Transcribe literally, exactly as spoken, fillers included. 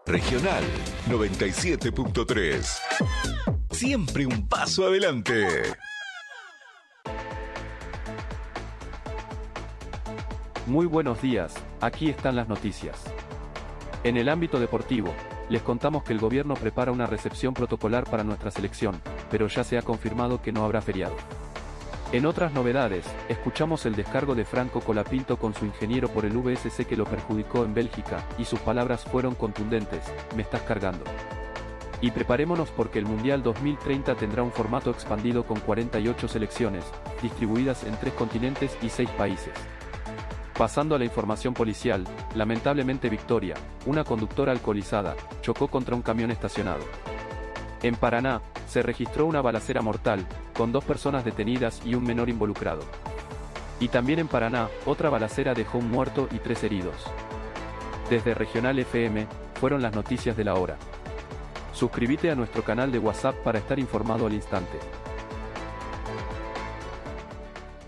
Regional noventa y siete punto tres. Siempre un paso adelante. Muy buenos días, aquí están las noticias. En el ámbito deportivo, les contamos que el gobierno prepara una recepción protocolar para nuestra selección, pero ya se ha confirmado que no habrá feriado. En otras novedades, escuchamos el descargo de Franco Colapinto con su ingeniero por el V S C que lo perjudicó en Bélgica, y sus palabras fueron contundentes: me estás cargando. Y preparémonos porque el Mundial dos mil treinta tendrá un formato expandido con cuarenta y ocho selecciones, distribuidas en tres continentes y seis países. Pasando a la información policial, lamentablemente Victoria, una conductora alcoholizada, chocó contra un camión estacionado. En Paraná, se registró una balacera mortal, con dos personas detenidas y un menor involucrado. Y también en Paraná, otra balacera dejó un muerto y tres heridos. Desde Regional F M, fueron las noticias de la hora. Suscríbete a nuestro canal de WhatsApp para estar informado al instante.